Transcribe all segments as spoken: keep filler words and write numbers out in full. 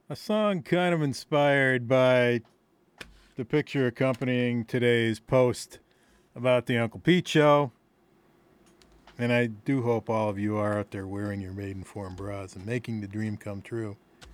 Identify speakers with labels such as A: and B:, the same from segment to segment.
A: A song kind of inspired by the picture accompanying today's post about the Uncle Pete show. And I do hope all of you are out there wearing your Maidenform bras and making the dream come true.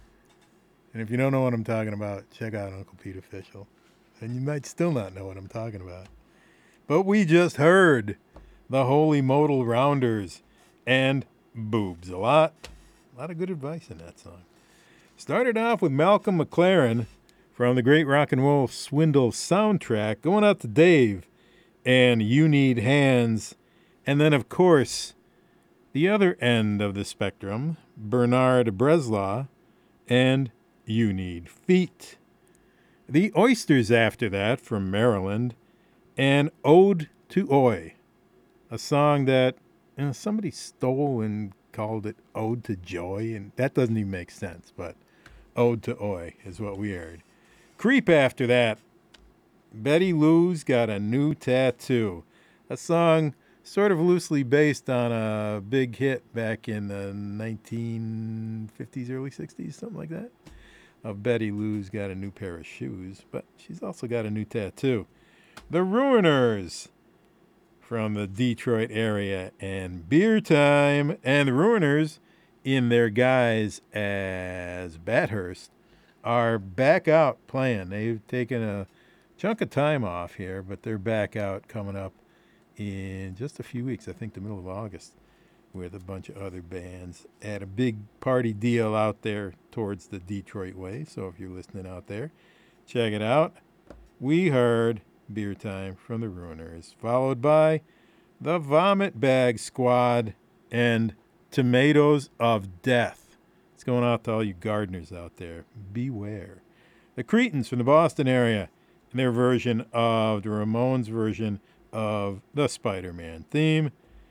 A: And if you don't know what I'm talking about, check out Uncle Pete Official. And you might still not know what I'm talking about. But we just heard the Holy Modal Rounders and Boobs. A lot, a lot of good advice in that song. Started off with Malcolm McLaren from the Great Rock and Roll Swindle soundtrack, going out to Dave and You Need Hands. And then, of course, the other end of the spectrum, Bernard Breslau and You Need Feet. The Oysters after that from Maryland and Ode to Oi, a song that you know, somebody stole and called it Ode to Joy, and that doesn't even make sense, but Ode to Oi is what we heard. Creep after that. Betty Lou's Got a New Tattoo. A song sort of loosely based on a big hit back in the nineteen fifties, early sixties, something like that, of Betty Lou's Got a New Pair of Shoes, but she's also got a new tattoo. The Ruiners from the Detroit area and Beer Time, and the Ruiners in their guise as Bathurst are back out playing. They've taken a chunk of time off here, but they're back out coming up in just a few weeks, I think the middle of August, with a bunch of other bands at a big party deal out there towards the Detroit way. So if you're listening out there, check it out. We heard Beer Time from the Ruiners, followed by the Vomit Bag Squad and Tomatoes of Death. It's going out to all you gardeners out there. Beware. The Cretans from the Boston area and their version of the Ramones version of the Spider-Man theme.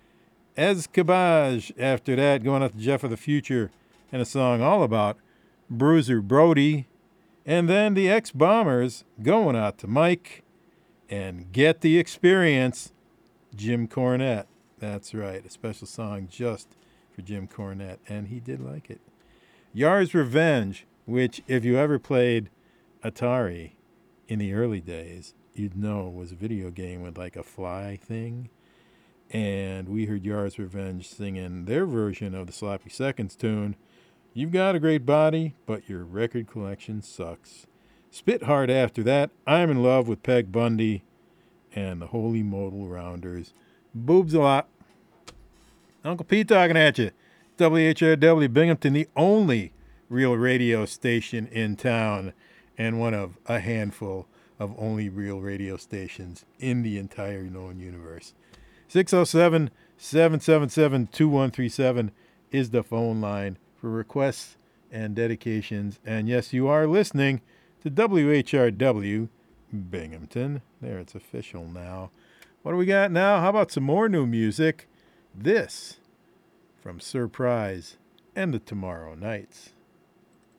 A: Escabage after that, going out to Jeff of the Future and a song all about Bruiser Brody. And then the X-Bombers going out to Mike and Get the Experience, Jim Cornette. That's right, a special song just for Jim Cornette, and he did like it. Yar's Revenge, which if you ever played Atari in the early days, you'd know was a video game with like a fly thing. And we heard Yar's Revenge singing their version of the Sloppy Seconds tune, You've Got a Great Body, but Your Record Collection Sucks. Spit hard after that, I'm in Love with Peg Bundy and the Holy Modal Rounders. Boobs a lot. Uncle Pete talking at you. W H R W Binghamton, the only real radio station in town and one of a handful of only real radio stations in the entire known universe. six oh seven, seven seven seven, two one three seven is the phone line for requests and dedications. And yes, you are listening to W H R W Binghamton. There, it's official now. What do we got now? How about some more new music? This from Surprise and the Tomorrow Nights.